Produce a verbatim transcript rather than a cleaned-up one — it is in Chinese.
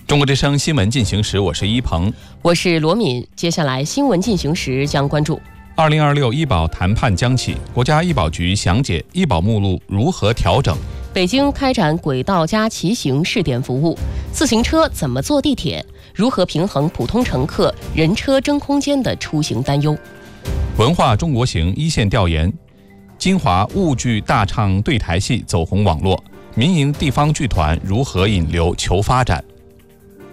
中国之声新闻进行时，我是一鹏， 我是罗敏。接下来新闻进行时将关注： 二零二六医保谈判将起，国家医保局详解医保目录如何调整； 北京开展轨道加骑行试点服务；自行车怎么坐地铁？如何平衡普通乘客、人车争空间的出行担忧？ 文化中国行一线调研：金华沪剧大唱对台戏走红网络，民营地方剧团如何引流求发展？